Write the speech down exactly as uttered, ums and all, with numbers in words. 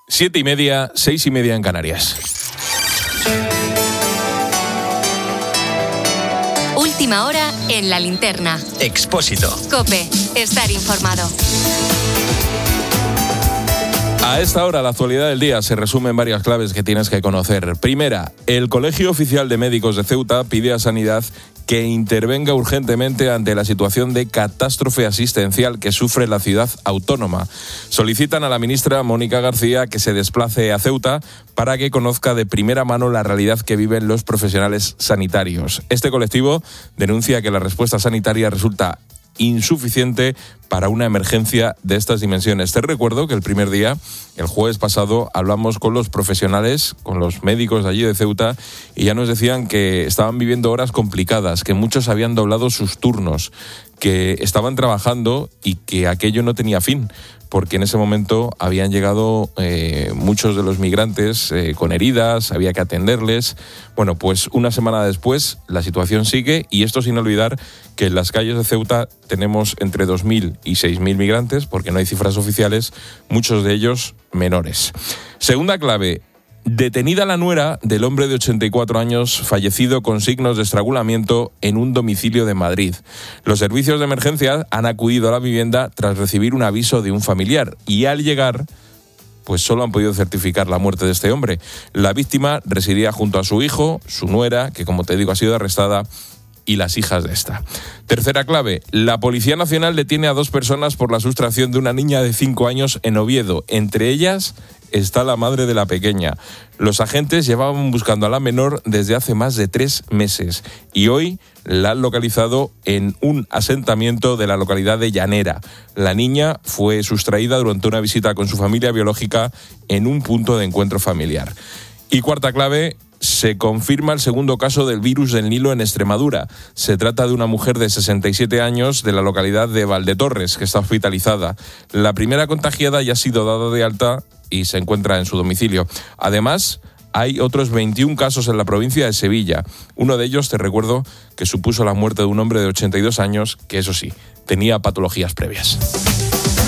Siete y media, seis y media en Canarias. Última hora en La Linterna. Expósito. COPE. Estar informado. A esta hora, la actualidad del día se resume en varias claves que tienes que conocer. Primera, el Colegio Oficial de Médicos de Ceuta pide a Sanidad que intervenga urgentemente ante la situación de catástrofe asistencial que sufre la ciudad autónoma. Solicitan a la ministra Mónica García que se desplace a Ceuta para que conozca de primera mano la realidad que viven los profesionales sanitarios. Este colectivo denuncia que la respuesta sanitaria resulta insuficiente para una emergencia de estas dimensiones. Te recuerdo que el primer día, el jueves pasado, hablamos con los profesionales, con los médicos de allí de Ceuta, y ya nos decían que estaban viviendo horas complicadas, que muchos habían doblado sus turnos, que estaban trabajando y que aquello no tenía fin, porque en ese momento habían llegado eh, muchos de los migrantes eh, con heridas, había que atenderles. Bueno, pues una semana después la situación sigue, y esto sin olvidar que en las calles de Ceuta tenemos entre dos mil y seis mil migrantes, porque no hay cifras oficiales, muchos de ellos menores. Segunda clave. Detenida la nuera del hombre de ochenta y cuatro años fallecido con signos de estrangulamiento en un domicilio de Madrid. Los servicios de emergencia han acudido a la vivienda tras recibir un aviso de un familiar, y al llegar, pues solo han podido certificar la muerte de este hombre. La víctima residía junto a su hijo, su nuera, que como te digo ha sido arrestada, y las hijas de esta. Tercera clave, la Policía Nacional detiene a dos personas por la sustracción de una niña de cinco años en Oviedo. Entre ellas está la madre de la pequeña. Los agentes llevaban buscando a la menor desde hace más de tres meses y hoy la han localizado en un asentamiento de la localidad de Llanera. La niña fue sustraída durante una visita con su familia biológica en un punto de encuentro familiar. Y cuarta clave, se confirma el segundo caso del virus del Nilo en Extremadura. Se trata de una mujer de sesenta y siete años de la localidad de Valdetorres, que está hospitalizada. La primera contagiada ya ha sido dada de alta y se encuentra en su domicilio. Además, hay otros veintiún casos en la provincia de Sevilla. Uno de ellos, te recuerdo, que supuso la muerte de un hombre de ochenta y dos años, que eso sí, tenía patologías previas.